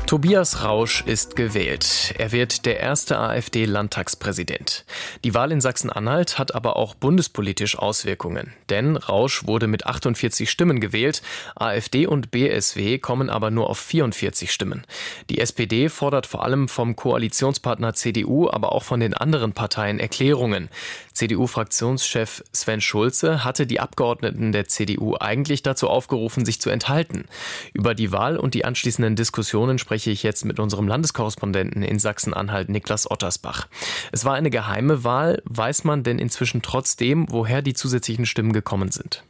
Tobias Rausch ist gewählt. Er wird der erste AfD-Landtagspräsident. Die Wahl in Sachsen-Anhalt hat aber auch bundespolitisch Auswirkungen. Denn Rausch wurde mit 48 Stimmen gewählt. AfD und BSW kommen aber nur auf 44 Stimmen. Die SPD fordert vor allem vom Koalitionspartner CDU, aber auch von den anderen Parteien Erklärungen. CDU-Fraktionschef Sven Schulze hatte die Abgeordneten der CDU eigentlich dazu aufgerufen, sich zu enthalten. Über die Wahl und die anschließenden Diskussionen spreche ich jetzt mit unserem Landeskorrespondenten in Sachsen-Anhalt, Niklas Ottersbach. Es war eine geheime Wahl. Weiß man denn inzwischen trotzdem, woher die zusätzlichen Stimmen gekommen sind?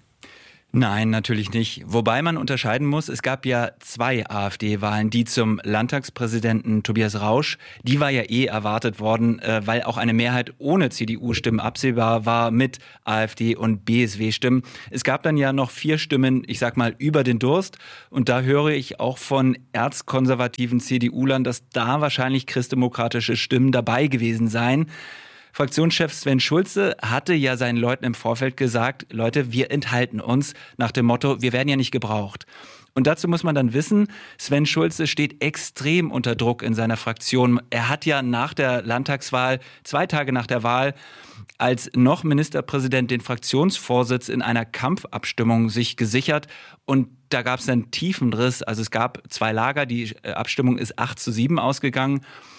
Nein, natürlich nicht. Wobei man unterscheiden muss, es gab ja 2 AfD-Wahlen, die zum Landtagspräsidenten Tobias Rausch, die war ja erwartet worden, weil auch eine Mehrheit ohne CDU-Stimmen absehbar war mit AfD- und BSW-Stimmen. Es gab dann ja noch 4 Stimmen, ich sag mal, über den Durst. Und da höre ich auch von erzkonservativen CDU-Lern, dass da wahrscheinlich christdemokratische Stimmen dabei gewesen seien. Fraktionschef Sven Schulze hatte ja seinen Leuten im Vorfeld gesagt, Leute, wir enthalten uns nach dem Motto, wir werden ja nicht gebraucht. Und dazu muss man dann wissen, Sven Schulze steht extrem unter Druck in seiner Fraktion. Er hat ja nach der Landtagswahl, 2 Tage nach der Wahl, als noch Ministerpräsident den Fraktionsvorsitz in einer Kampfabstimmung sich gesichert. Und da gab es einen tiefen Riss. Also es gab 2 Lager, die Abstimmung ist 8:7 ausgegangen.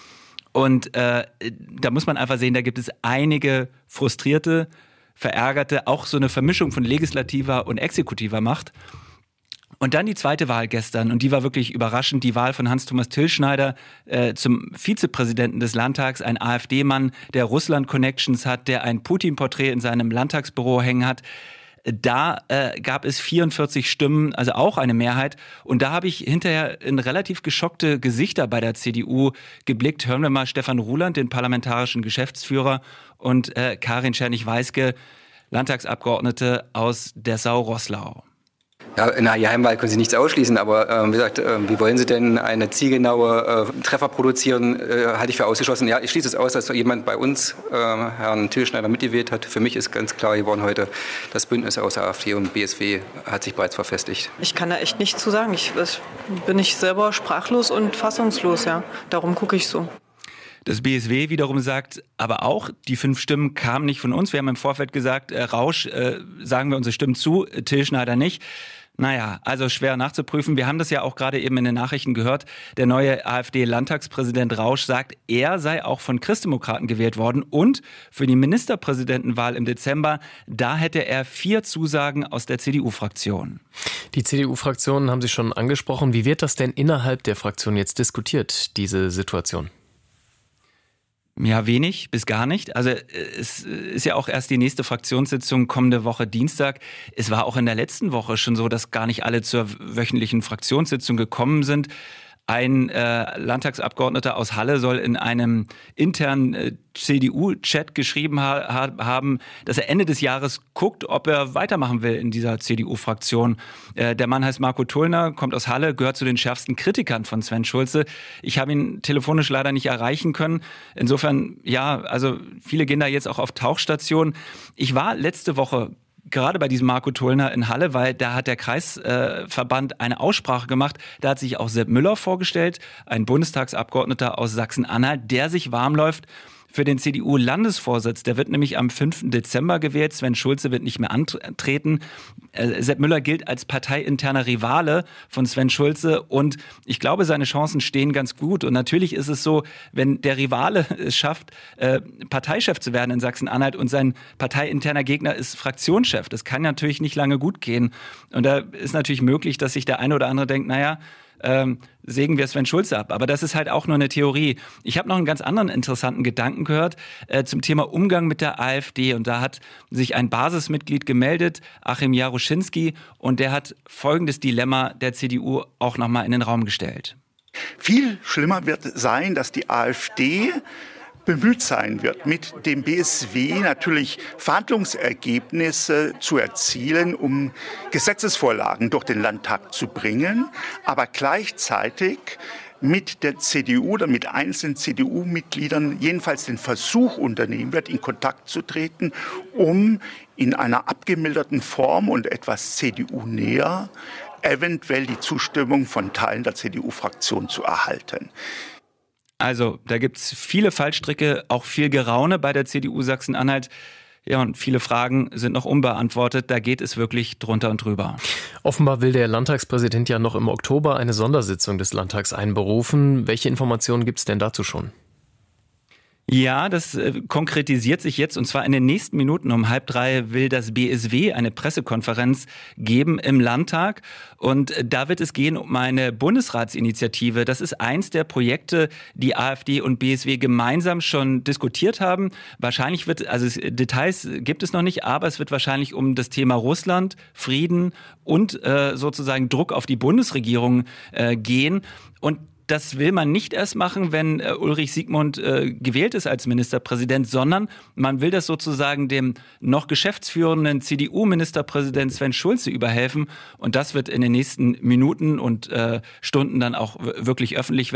Und da muss man einfach sehen, da gibt es einige frustrierte, verärgerte, auch so eine Vermischung von legislativer und exekutiver Macht. Und dann die zweite Wahl gestern, und die war wirklich überraschend, die Wahl von Hans-Thomas Tilschneider zum Vizepräsidenten des Landtags, ein AfD-Mann, der Russland-Connections hat, der ein Putin-Porträt in seinem Landtagsbüro hängen hat. Da gab es 44 Stimmen, also auch eine Mehrheit. Und da habe ich hinterher in relativ geschockte Gesichter bei der CDU geblickt. Hören wir mal Stefan Ruland, den parlamentarischen Geschäftsführer, und Karin Czernig-Weiske, Landtagsabgeordnete aus Dessau-Roßlau. Ja, in einer Geheimwahl können Sie nichts ausschließen, aber wie gesagt, wie wollen Sie denn eine zielgenaue Treffer produzieren, halte ich für ausgeschlossen. Ja, ich schließe es aus, dass jemand bei uns, Herrn Tilschneider, mitgewählt hat. Für mich ist ganz klar geworden heute, das Bündnis aus AfD und BSW hat sich bereits verfestigt. Ich kann da echt nichts zu sagen. Ich bin selber sprachlos und fassungslos. Ja. Darum gucke ich so. Das BSW wiederum sagt, aber auch die 5 Stimmen kamen nicht von uns. Wir haben im Vorfeld gesagt, Rausch, sagen wir unsere Stimmen zu, Tilschneider nicht. Naja, also schwer nachzuprüfen. Wir haben das ja auch gerade eben in den Nachrichten gehört. Der neue AfD-Landtagspräsident Rausch sagt, er sei auch von Christdemokraten gewählt worden. Und für die Ministerpräsidentenwahl im Dezember, da hätte er 4 Zusagen aus der CDU-Fraktion. Die CDU-Fraktionen haben Sie schon angesprochen. Wie wird das denn innerhalb der Fraktion jetzt diskutiert, diese Situation? Ja, wenig bis gar nicht. Also es ist ja auch erst die nächste Fraktionssitzung kommende Woche Dienstag. Es war auch in der letzten Woche schon so, dass gar nicht alle zur wöchentlichen Fraktionssitzung gekommen sind. Ein Landtagsabgeordneter aus Halle soll in einem internen CDU-Chat geschrieben haben, dass er Ende des Jahres guckt, ob er weitermachen will in dieser CDU-Fraktion. Der Mann heißt Marco Tullner, kommt aus Halle, gehört zu den schärfsten Kritikern von Sven Schulze. Ich habe ihn telefonisch leider nicht erreichen können. Insofern, ja, also viele gehen da jetzt auch auf Tauchstation. Ich war letzte Woche gerade bei diesem Marco Tullner in Halle, weil da hat der Kreisverband eine Aussprache gemacht. Da hat sich auch Sepp Müller vorgestellt, ein Bundestagsabgeordneter aus Sachsen-Anhalt, der sich warm läuft für den CDU-Landesvorsitz. Der wird nämlich am 5. Dezember gewählt. Sven Schulze wird nicht mehr antreten. Sepp Müller gilt als parteiinterner Rivale von Sven Schulze und ich glaube, seine Chancen stehen ganz gut. Und natürlich ist es so, wenn der Rivale es schafft, Parteichef zu werden in Sachsen-Anhalt und sein parteiinterner Gegner ist Fraktionschef, das kann natürlich nicht lange gut gehen. Und da ist natürlich möglich, dass sich der eine oder andere denkt, naja, sägen wir Sven Schulze ab. Aber das ist halt auch nur eine Theorie. Ich habe noch einen ganz anderen interessanten Gedanken gehört zum Thema Umgang mit der AfD. Und da hat sich ein Basismitglied gemeldet, Achim Jaroschinski, und der hat folgendes Dilemma der CDU auch nochmal in den Raum gestellt. Viel schlimmer wird sein, dass die AfD bemüht sein wird, mit dem BSW natürlich Verhandlungsergebnisse zu erzielen, um Gesetzesvorlagen durch den Landtag zu bringen, aber gleichzeitig mit der CDU oder mit einzelnen CDU-Mitgliedern jedenfalls den Versuch unternehmen wird, in Kontakt zu treten, um in einer abgemilderten Form und etwas CDU-näher eventuell die Zustimmung von Teilen der CDU-Fraktion zu erhalten. Also, da gibt es viele Fallstricke, auch viel Geraune bei der CDU Sachsen-Anhalt. Ja, und viele Fragen sind noch unbeantwortet. Da geht es wirklich drunter und drüber. Offenbar will der Landtagspräsident ja noch im Oktober eine Sondersitzung des Landtags einberufen. Welche Informationen gibt es denn dazu schon? Ja, das konkretisiert sich jetzt, und zwar in den nächsten Minuten. Um 2:30 will das BSW eine Pressekonferenz geben im Landtag. Und da wird es gehen um eine Bundesratsinitiative. Das ist eins der Projekte, die AfD und BSW gemeinsam schon diskutiert haben. Wahrscheinlich Details gibt es noch nicht, aber es wird wahrscheinlich um das Thema Russland, Frieden und sozusagen Druck auf die Bundesregierung gehen. Und das will man nicht erst machen, wenn Ulrich Siegmund gewählt ist als Ministerpräsident, sondern man will das sozusagen dem noch geschäftsführenden CDU-Ministerpräsident Sven Schulze überhelfen. Und das wird in den nächsten Minuten und Stunden dann auch wirklich öffentlich werden.